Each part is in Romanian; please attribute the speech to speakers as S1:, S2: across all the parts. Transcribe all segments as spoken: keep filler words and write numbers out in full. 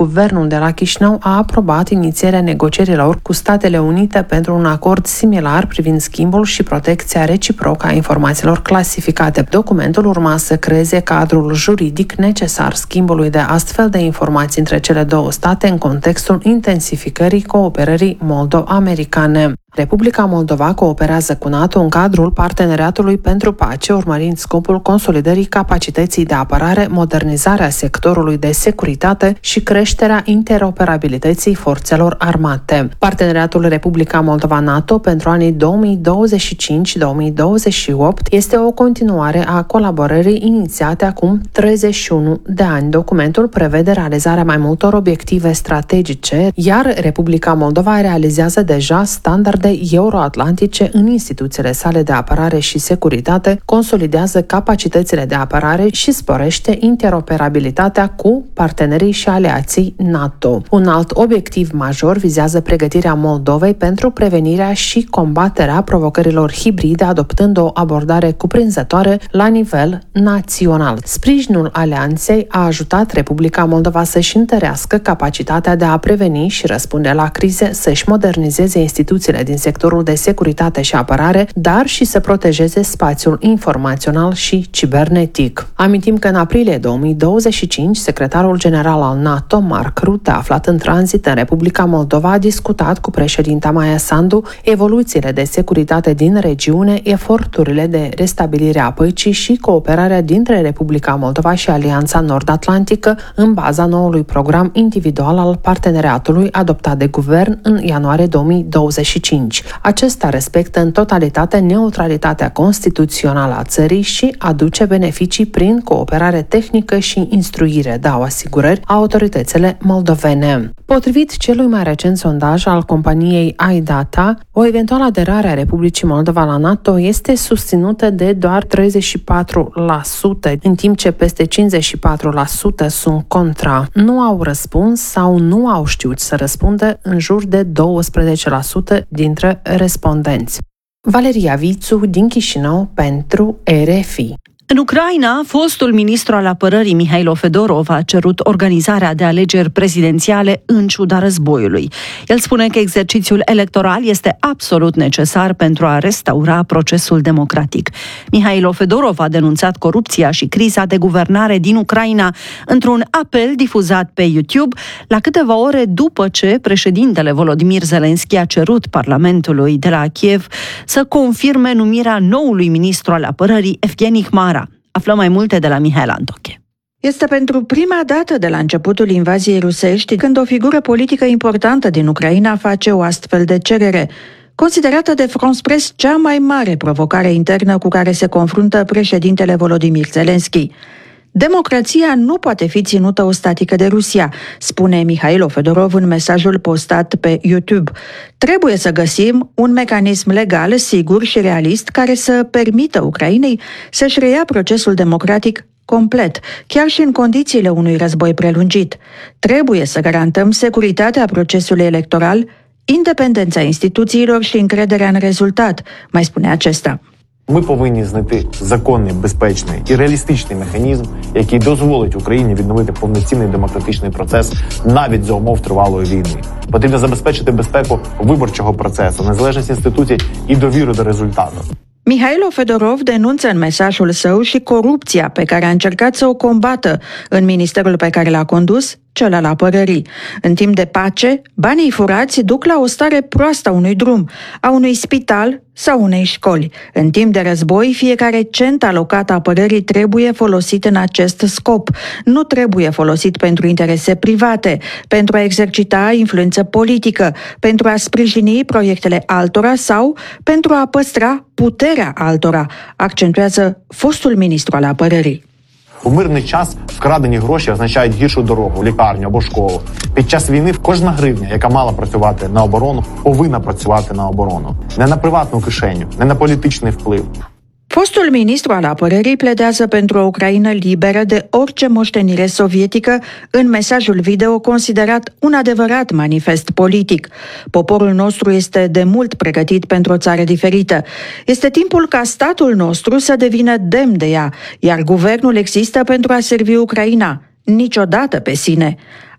S1: guvernul de la Chișinău a aprobat inițierea negocierilor cu Statele Unite pentru un acord similar privind schimbul și protecția reciprocă a informațiilor clasificate. Documentul urma să creeze cadrul juridic necesar schimbului de astfel de informații între cele două state în contextul intensificării cooperării moldo-americane. Republica Moldova cooperează cu NATO în cadrul Parteneriatului pentru Pace, urmărind scopul consolidării capacității de apărare, modernizarea sectorului de securitate și creșterea interoperabilității forțelor armate. Parteneriatul Republica Moldova-NATO pentru anii două mii douăzeci și cinci două mii douăzeci și opt este o continuare a colaborării inițiate acum treizeci și unu de ani. Documentul prevede realizarea mai multor obiective strategice, iar Republica Moldova realizează deja standarde euroatlantice în instituțiile sale de apărare și securitate, consolidează capacitățile de apărare și sporește interoperabilitatea cu partenerii și aliații NATO. Un alt obiectiv major vizează pregătirea Moldovei pentru prevenirea și combaterea provocărilor hibride, adoptând o abordare cuprinzătoare la nivel național. Sprijinul alianței a ajutat Republica Moldova să-și întărească capacitatea de a preveni și răspunde la crize, să-și modernizeze instituțiile din sectorul de securitate și apărare, dar și să protejeze spațiul informațional și cibernetic. Amintim că în aprilie două mii douăzeci și cinci, secretarul general al NATO, Mark Rutte, aflat în tranzit în Republica Moldova, a discutat cu președinta Maia Sandu evoluțiile de securitate din regiune, eforturile de restabilire a păcii și cooperarea dintre Republica Moldova și Alianța Nord-Atlantică în baza noului program individual al parteneriatului adoptat de guvern în ianuarie două mii douăzeci și cinci. Acesta respectă în totalitate neutralitatea constituțională a țării și aduce beneficii prin cooperare tehnică și instruire, dau asigurări autoritățile moldovene. Potrivit celui mai recent sondaj al companiei iData, o eventuală aderare a Republicii Moldova la NATO este susținută de doar treizeci și patru la sută, în timp ce peste cincizeci și patru la sută sunt contra. Nu au răspuns sau nu au știut să răspundă în jur de douăsprezece la sută dintre respondenți. Valeria Vițu din Chișinău pentru R F I.
S2: În Ucraina, fostul ministru al apărării Mihailo Fedorov a cerut organizarea de alegeri prezidențiale în ciuda războiului. El spune că exercițiul electoral este absolut necesar pentru a restaura procesul democratic. Mihailo Fedorov a denunțat corupția și criza de guvernare din Ucraina într-un apel difuzat pe YouTube la câteva ore după ce președintele Volodymyr Zelensky a cerut Parlamentului de la Kiev să confirme numirea noului ministru al apărării, Evgeni Hmara. Aflăm mai multe de la Mihail Antoche.
S3: Este pentru prima dată de la începutul invaziei rusești când o figură politică importantă din Ucraina face o astfel de cerere. Considerată de France Press cea mai mare provocare internă cu care se confruntă președintele Volodymyr Zelensky. Democrația nu poate fi ținută o statică de Rusia, spune Mihailo Fedorov în mesajul postat pe YouTube. Trebuie să găsim un mecanism legal, sigur și realist care să permită Ucrainei să-și reia procesul democratic complet, chiar și în condițiile unui război prelungit. Trebuie să garantăm securitatea procesului electoral, independența instituțiilor și încrederea în rezultat, mai spune acesta.
S4: Ми повинні знайти законний, безпечний і реалістичний механізм, який дозволить Україні відновити повноцінний демократичний процес навіть за умов тривалої війни. Потрібно забезпечити безпеку виборчого процесу, незалежність інституцій і довіру до результату.
S3: Mihailo Fedorov denunță în mesajul său și corupția pe care a încercat să o combată în ministerul pe care l-a condus, cel al apărării. În timp de pace, banii furați duc la o stare proastă a unui drum, a unui spital sau unei școli. În timp de război, fiecare cent alocat apărării trebuie folosit în acest scop. Nu trebuie folosit pentru interese private, pentru a exercita influență politică, pentru a sprijini proiectele altora sau pentru a păstra puterea altora, accentuează fostul ministru al apărării.
S4: У мирний час вкрадені гроші означають гіршу дорогу, лікарню або школу. Під час війни кожна гривня, яка мала працювати на оборону, повинна працювати на оборону. Не на приватну кишеню, не на політичний вплив.
S3: Fostul ministru al apărării pledează pentru o Ucraină liberă de orice moștenire sovietică în mesajul video considerat un adevărat manifest politic. Poporul nostru este de mult pregătit pentru o țară diferită. Este timpul ca statul nostru să devină demn de ea, iar guvernul există pentru a servi Ucraina, niciodată pe sine.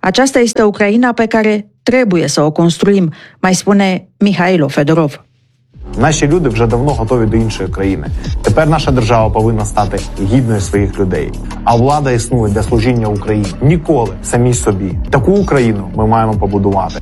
S3: Aceasta este Ucraina pe care trebuie să o construim, mai spune Mihailo Fedorov.
S4: Наші люди вже давно готові до іншої країни. Тепер наша держава повинна стати гідною своїх людей. А влада існує для служіння Україні. Ніколи самій собі. Таку Україну ми маємо побудувати.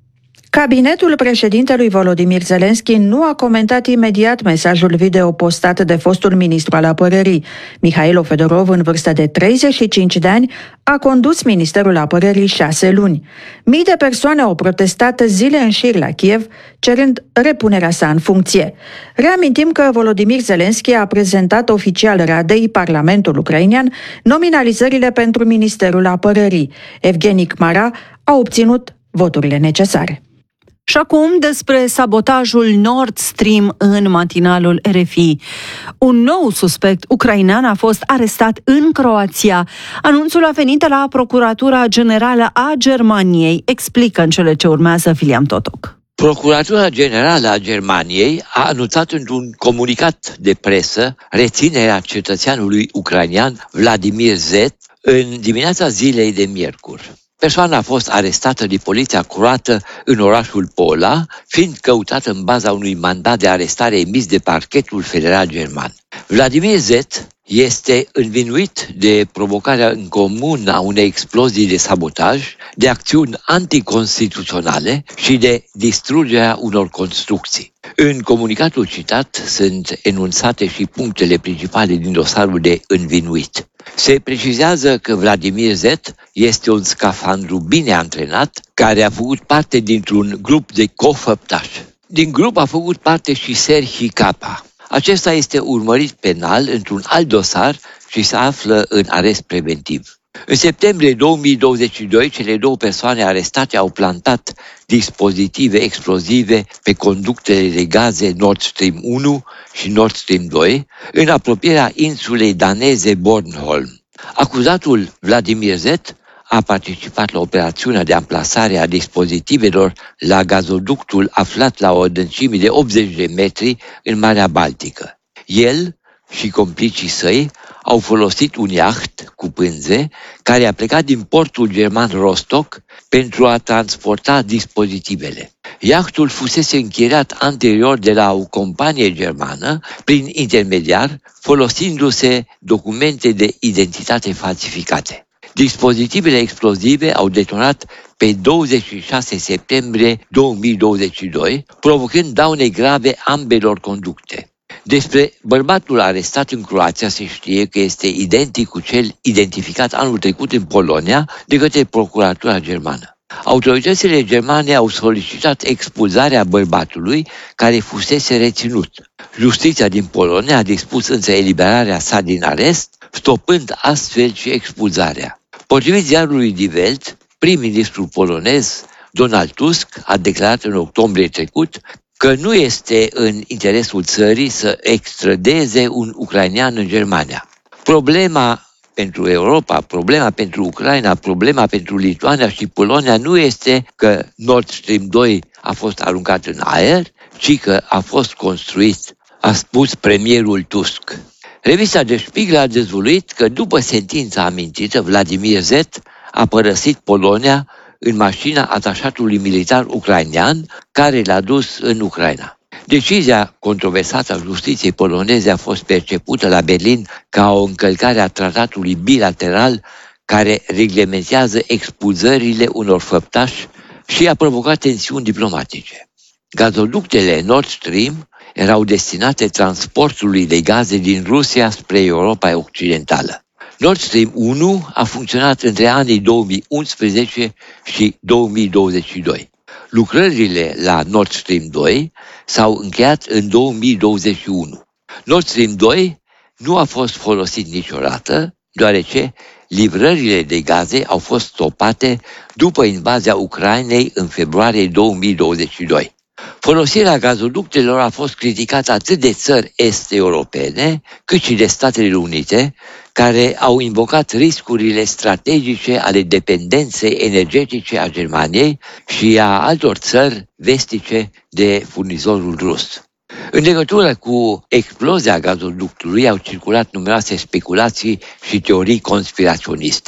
S3: Cabinetul președintelui Volodymyr Zelensky nu a comentat imediat mesajul video postat de fostul ministru al apărării. Mihailo Fedorov, în vârstă de treizeci și cinci de ani, a condus Ministerul Apărării șase luni. Mii de persoane au protestat zile în șir la Kiev, cerând repunerea sa în funcție. Reamintim că Volodymyr Zelensky a prezentat oficial Radei Parlamentul ucrainean nominalizările pentru Ministerul Apărării. Evgeni Kmara a obținut voturile necesare.
S2: Și acum despre sabotajul Nord Stream în matinalul R F I. Un nou suspect ucrainean a fost arestat în Croația. Anunțul a venit de la Procuratura Generală a Germaniei, explică în cele ce urmează Filiam Totoc.
S5: Procuratura Generală a Germaniei a anunțat într-un comunicat de presă reținerea cetățeanului ucrainean Vladimir Z în dimineața zilei de miercuri. Persoana a fost arestată de poliția croată în orașul Pola, fiind căutată în baza unui mandat de arestare emis de parchetul federal german. Vladimir Z este învinuit de provocarea în comun a unei explozii de sabotaj, de acțiuni anticonstituționale și de distrugerea unor construcții. În comunicatul citat sunt enunțate și punctele principale din dosarul de învinuit. Se precizează că Vladimir Z este un scafandru bine antrenat care a făcut parte dintr-un grup de cofăptași. Din grup a făcut parte și Serhii Capa. Acesta este urmărit penal într-un alt dosar și se află în arest preventiv. În septembrie două mii douăzeci și doi, cele două persoane arestate au plantat dispozitive explozive pe conductele de gaze Nord Stream unu și Nord Stream doi în apropierea insulei daneze Bornholm. Acuzatul Vladimir Z a participat la operațiunea de amplasare a dispozitivelor la gazoductul aflat la o adâncime de optzeci de metri în Marea Baltică. El și complicii săi au folosit un iaht cu pânze care a plecat din portul german Rostock pentru a transporta dispozitivele. Iahtul fusese închiriat anterior de la o companie germană prin intermediar, folosindu-se documente de identitate falsificate. Dispozitivele explozive au detonat pe douăzeci și șase septembrie două mii douăzeci și doi, provocând daune grave ambelor conducte. Despre bărbatul arestat în Croația se știe că este identic cu cel identificat anul trecut în Polonia de către Procuratura Germană. Autoritățile germane au solicitat expulzarea bărbatului care fusese reținut. Justiția din Polonia a dispus însă eliberarea sa din arest, stopând astfel și expulzarea. Potrivit ziarului Die Welt, prim-ministrul polonez Donald Tusk a declarat în octombrie trecut că nu este în interesul țării să extradeze un ucrainean în Germania. Problema pentru Europa, problema pentru Ucraina, problema pentru Lituania și Polonia nu este că Nord Stream doi a fost aruncat în aer, ci că a fost construit, a spus premierul Tusk. Revista Der Spiegel a dezvăluit că după sentința amintită, Vladimir Z a părăsit Polonia în mașina atașatului militar ucrainean care l-a dus în Ucraina. Decizia controversată a justiției poloneze a fost percepută la Berlin ca o încălcare a tratatului bilateral care reglementează expulzările unor făptași și a provocat tensiuni diplomatice. Gazoductele Nord Stream erau destinate transportului de gaze din Rusia spre Europa Occidentală. Nord Stream unu a funcționat între anii două mii unsprezece și două mii douăzeci și doi. Lucrările la Nord Stream doi s-au încheiat în două mii douăzeci și unu. Nord Stream doi nu a fost folosit niciodată, deoarece livrările de gaze au fost stopate după invazia Ucrainei în februarie două mii douăzeci și doi. Folosirea gazoductelor a fost criticată atât de țări est-europene, cât și de Statele Unite, care au invocat riscurile strategice ale dependenței energetice a Germaniei și a altor țări vestice de furnizorul rus. În legătură cu explozia gazoductului au circulat numeroase speculații și teorii conspiraționiste.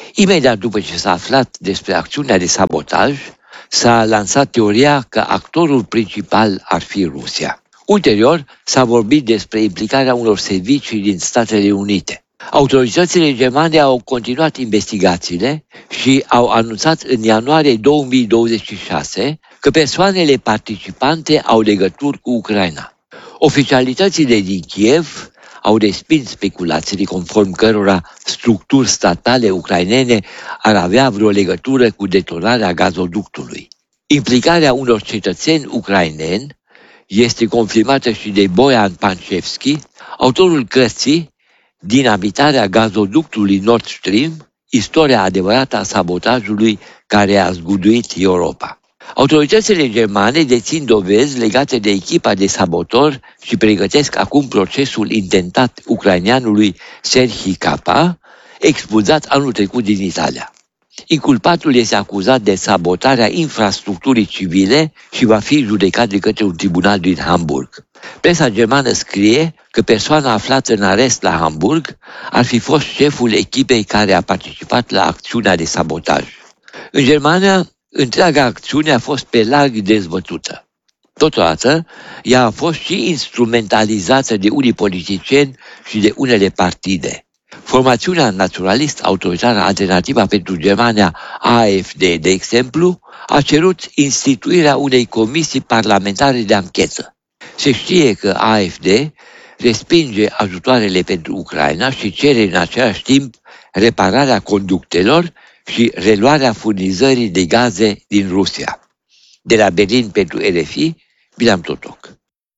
S5: Imediat după ce s-a aflat despre acțiunea de sabotaj, s-a lansat teoria că actorul principal ar fi Rusia. Ulterior, s-a vorbit despre implicarea unor servicii din Statele Unite. Autoritățile germane au continuat investigațiile și au anunțat în ianuarie două mii douăzeci și șase că persoanele participante au legături cu Ucraina. Oficialitățile din Kiev au respins speculațiile conform cărora structuri statale ucrainene ar avea vreo legătură cu detonarea gazoductului. Implicarea unor cetățeni ucraineni este confirmată și de Boian Pancevski, autorul cărții Dinamitarea gazoductului Nord Stream, istoria adevărată a sabotajului care a zguduit Europa. Autoritățile germane dețin dovezi legate de echipa de sabotori și pregătesc acum procesul intentat ucraineanului Serhii Capa, expulzat anul trecut din Italia. Inculpatul este acuzat de sabotarea infrastructurii civile și va fi judecat de către un tribunal din Hamburg. Presa germană scrie că persoana aflată în arest la Hamburg ar fi fost șeful echipei care a participat la acțiunea de sabotaj. În Germania, întreaga acțiune a fost pe larg dezbătută. Totodată, ea a fost și instrumentalizată de unii politicieni și de unele partide. Formațiunea naționalist autoritară Alternativa pentru Germania, A F D, de exemplu, a cerut instituirea unei comisii parlamentare de anchetă. Se știe că A F D respinge ajutoarele pentru Ucraina și cere în același timp repararea conductelor și reluarea furnizării de gaze din Rusia. De la Berlin pentru R F I, Bilam Totoc.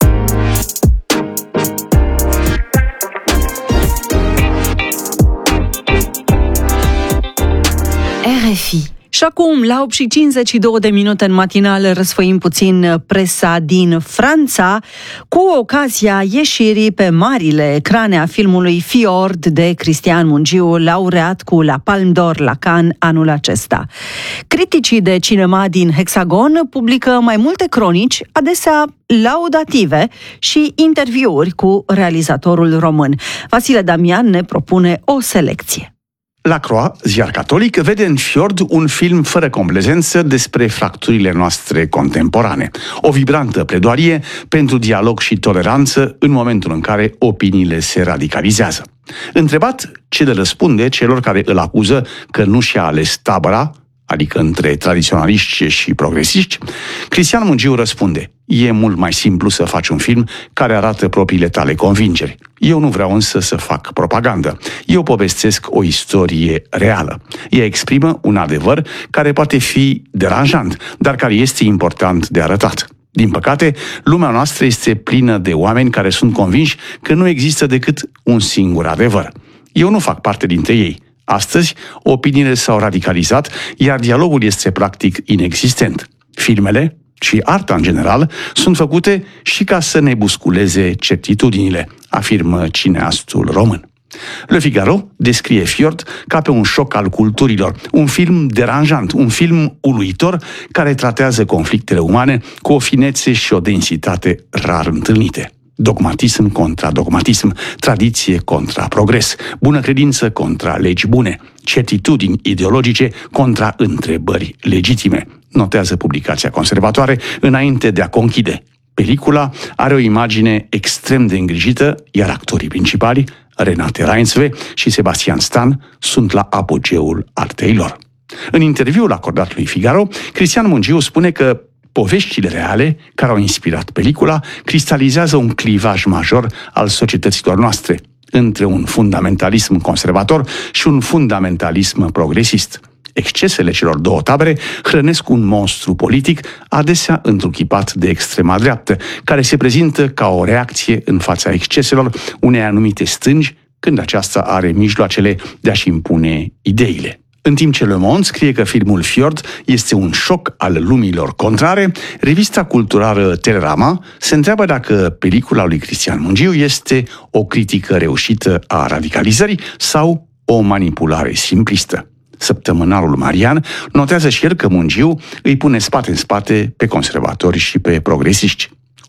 S2: R F I. Și acum, la opt și cincizeci și două de minute în matinal, răsfoim puțin presa din Franța cu ocazia ieșirii pe marile ecrane a filmului Fjord de Cristian Mungiu, laureat cu la Palme d'Or la Cannes anul acesta. Criticii de cinema din Hexagon publică mai multe cronici, adesea laudative, și interviuri cu realizatorul român. Vasile Damian ne propune o selecție.
S6: La Croix, ziar catolic, vede în Fjord un film fără complezență despre fracturile noastre contemporane. O vibrantă pledoarie pentru dialog și toleranță în momentul în care opiniile se radicalizează. Întrebat ce le răspunde celor care îl acuză că nu și-a ales tabăra, adică între tradiționaliști și progresiști, Cristian Mungiu răspunde: e mult mai simplu să faci un film care arată propriile tale convingeri. Eu nu vreau însă să fac propagandă. Eu povestesc o istorie reală. Ea exprimă un adevăr care poate fi deranjant, dar care este important de arătat. Din păcate, lumea noastră este plină de oameni care sunt convinși că nu există decât un singur adevăr. Eu nu fac parte dintre ei. Astăzi, opiniile s-au radicalizat, iar dialogul este practic inexistent. Filmele și arta în general sunt făcute și ca să ne busculeze certitudinile, afirmă cineastul român. Le Figaro descrie Fjord ca pe un șoc al culturilor, un film deranjant, un film uluitor care tratează conflictele umane cu o finețe și o densitate rar întâlnite. Dogmatism contra dogmatism, tradiție contra progres, bună credință contra legi bune, certitudini ideologice contra întrebări legitime, notează publicația conservatoare înainte de a conchide. Pelicula are o imagine extrem de îngrijită, iar actorii principali, Renate Reinsve și Sebastian Stan, sunt la apogeul artei lor. În interviul acordat lui Figaro, Cristian Mungiu spune că poveștile reale care au inspirat pelicula cristalizează un clivaj major al societăților noastre, între un fundamentalism conservator și un fundamentalism progresist. Excesele celor două tabere hrănesc un monstru politic, adesea întruchipat de extrema dreaptă, care se prezintă ca o reacție în fața exceselor unei anumite stângi, când aceasta are mijloacele de a-și impune ideile. În timp ce Le Monde scrie că filmul Fjord este un șoc al lumilor contrare, revista culturală Telerama se întreabă dacă pelicula lui Cristian Mungiu este o critică reușită a radicalizării sau o manipulare simplistă. Săptămânalul Marian notează și el că Mungiu îi pune spate în spate pe conservatori și pe progresiști.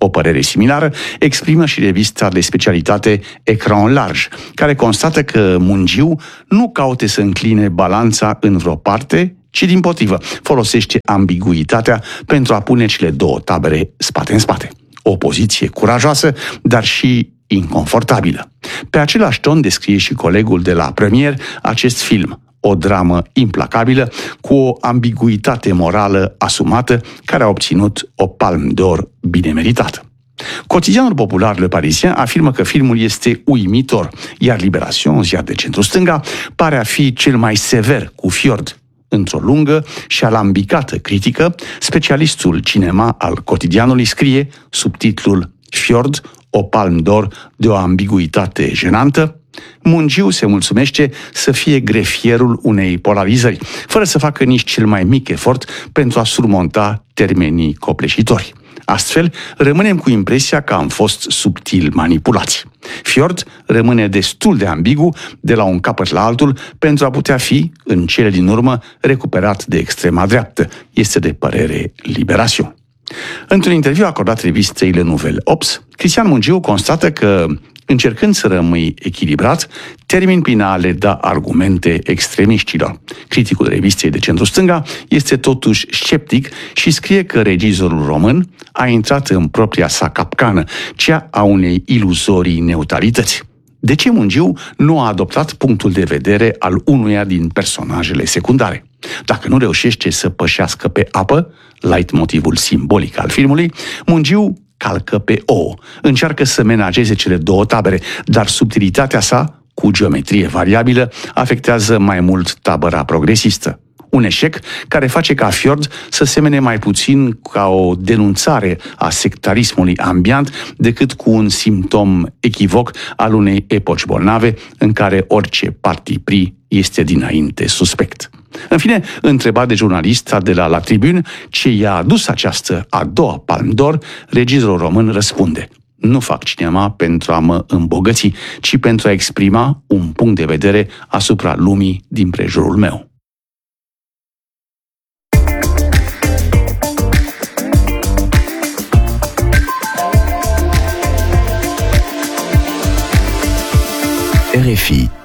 S6: O părere similară exprimă și revista de specialitate Ecran Large, care constată că Mungiu nu caute să încline balanța în vreo parte, ci dimpotrivă folosește ambiguitatea pentru a pune cele două tabere spate în spate. O poziție curajoasă, dar și inconfortabilă. Pe același ton descrie și colegul de la premier acest film, o dramă implacabilă cu o ambiguitate morală asumată care a obținut o Palme d'Or bine meritată. Cotidianul popular Le Parisien afirmă că filmul este uimitor, iar Libération, ziar de centru-stânga, pare a fi cel mai sever cu Fjord. Într-o lungă și alambicată critică, specialistul cinema al cotidianului scrie sub titlul Fjord, o Palme d'Or de o ambiguitate jenantă. Mungiu se mulțumește să fie grefierul unei polarizări, fără să facă nici cel mai mic efort pentru a surmonta termenii copleșitori. Astfel, rămânem cu impresia că am fost subtil manipulați. Fjord rămâne destul de ambigu de la un capăt la altul pentru a putea fi, în cele din urmă, recuperat de extrema dreaptă. Este de părere Libération. Într-un interviu acordat revistei Le Nouvel Obs, Cristian Mungiu constată că, încercând să rămâi echilibrat, termin prin a le da argumente extremiștilor. Criticul revistei de centru-stânga este totuși sceptic și scrie că regizorul român a intrat în propria sa capcană, cea a unei iluzorii neutralități. De ce Mungiu nu a adoptat punctul de vedere al unuia din personajele secundare? Dacă nu reușește să pășească pe apă, leitmotivul simbolic al filmului, Mungiu calcă pe ouă, încearcă să menajeze cele două tabere, dar subtilitatea sa, cu geometrie variabilă, afectează mai mult tabăra progresistă. Un eșec care face ca Fjord să semene mai puțin ca o denunțare a sectarismului ambiant decât cu un simptom echivoc al unei epoci bolnave în care orice parti pris este dinainte suspect. În fine, întrebat de jurnalista de la La Tribune ce i-a adus această a doua Palme d'Or, regizorul român răspunde: nu fac cinema pentru a mă îmbogăți, ci pentru a exprima un punct de vedere asupra lumii din prejurul meu.
S7: R F I